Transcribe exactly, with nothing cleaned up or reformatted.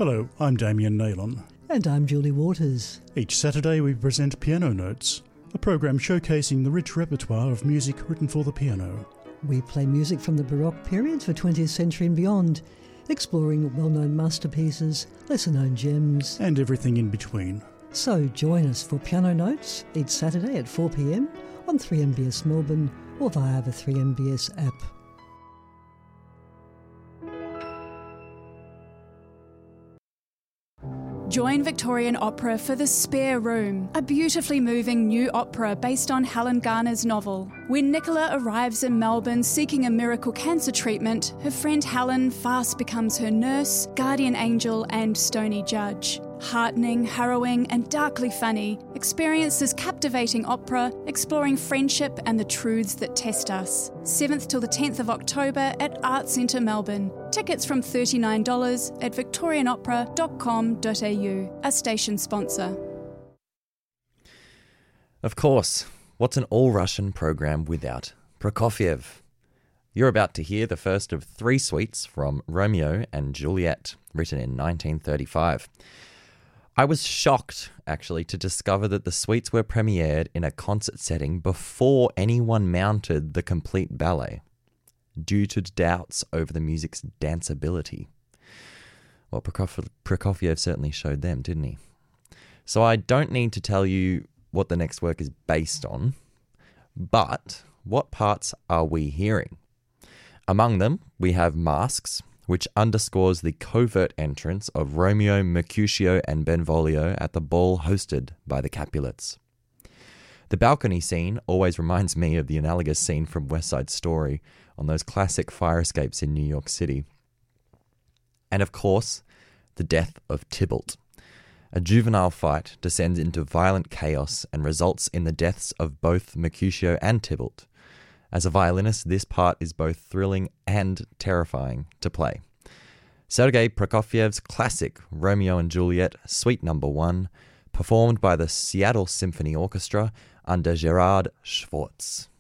Hello, I'm Damien Naylon. And I'm Julie Waters. Each Saturday we present Piano Notes, a program showcasing the rich repertoire of music written for the piano. We play music from the Baroque period for twentieth century and beyond, exploring well-known masterpieces, lesser-known gems, and everything in between. So join us for Piano Notes each Saturday at four p m on three M B S Melbourne or via the three M B S app. Join Victorian Opera for The Spare Room, a beautifully moving new opera based on Helen Garner's novel. When Nicola arrives in Melbourne seeking a miracle cancer treatment, her friend Helen fast becomes her nurse, guardian angel and stony judge. Heartening, harrowing and darkly funny, experience this captivating opera exploring friendship and the truths that test us. seventh till the tenth of October at Arts Centre Melbourne. Tickets from thirty-nine dollars at victorian opera dot com dot a u, a station sponsor. Of course, what's an all-Russian program without Prokofiev? You're about to hear the first of three suites from Romeo and Juliet, written in nineteen thirty-five. I was shocked, actually, to discover that the suites were premiered in a concert setting before anyone mounted the complete ballet, due to doubts over the music's danceability. Well, Prokofiev, Prokofiev certainly showed them, didn't he? So I don't need to tell you what the next work is based on, but what parts are we hearing? Among them, we have Masks, which underscores the covert entrance of Romeo, Mercutio and Benvolio at the ball hosted by the Capulets. The balcony scene always reminds me of the analogous scene from West Side Story on those classic fire escapes in New York City. And of course, the death of Tybalt. A juvenile fight descends into violent chaos and results in the deaths of both Mercutio and Tybalt. As a violinist, this part is both thrilling and terrifying to play. Sergei Prokofiev's classic Romeo and Juliet, Suite Number One, performed by the Seattle Symphony Orchestra under Gerard Schwartz.